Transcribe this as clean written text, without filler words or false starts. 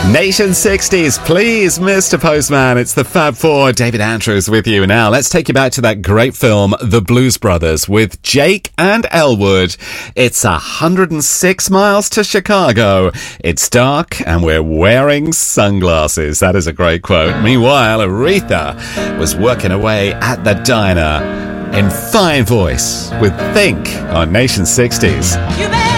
Nation 60s, please, Mr. Postman. It's the Fab Four. David Andrews with you. Now, let's take you back to that great film, The Blues Brothers, with Jake and Elwood. It's 106 miles to Chicago. It's dark and we're wearing sunglasses. That is a great quote. Meanwhile, Aretha was working away at the diner in fine voice with Think on Nation 60s.